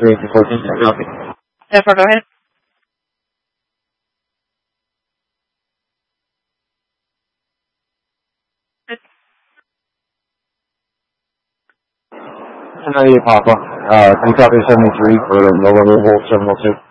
314, copy. 10-4, go ahead. And 98 Papa. Can you copy 73 for November Volt 702?